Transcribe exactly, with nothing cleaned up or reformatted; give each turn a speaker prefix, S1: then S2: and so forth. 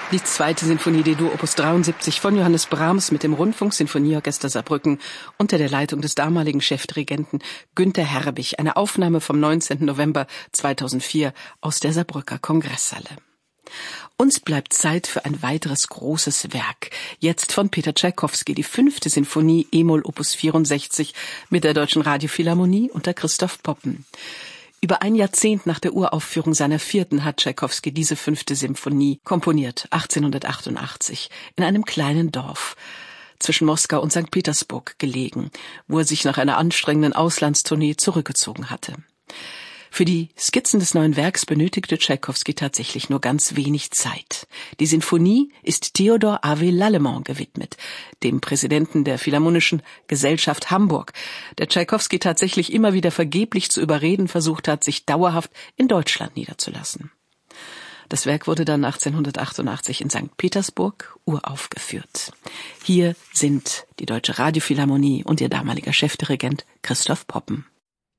S1: Die zweite Sinfonie D-Dur Opus dreiundsiebzig von Johannes Brahms mit dem Rundfunksinfonieorchester Saarbrücken unter der Leitung des damaligen Chefdirigenten Günter Herbig. Eine Aufnahme vom neunzehnten November zweitausendvier aus der Saarbrücker Kongresshalle. Uns bleibt Zeit für ein weiteres großes Werk. Jetzt von Peter Tschaikowski, die fünfte Sinfonie E-Moll Opus vierundsechzig mit der Deutschen Radiophilharmonie unter Christoph Poppen. Über ein Jahrzehnt nach der Uraufführung seiner vierten hat Tschaikowski diese fünfte Symphonie komponiert, achtzehnhundertachtundachtzig, in einem kleinen Dorf zwischen Moskau und Sankt Petersburg gelegen, wo er sich nach einer anstrengenden Auslandstournee zurückgezogen hatte. Für die Skizzen des neuen Werks benötigte Tschaikowski tatsächlich nur ganz wenig Zeit. Die Sinfonie ist Theodor Ave Lallemand gewidmet, dem Präsidenten der Philharmonischen Gesellschaft Hamburg, der Tschaikowski tatsächlich immer wieder vergeblich zu überreden versucht hat, sich dauerhaft in Deutschland niederzulassen. Das Werk wurde dann achtzehnhundertachtundachtzig in Sankt Petersburg uraufgeführt. Hier sind die Deutsche Radiophilharmonie und ihr damaliger Chefdirigent Christoph Poppen.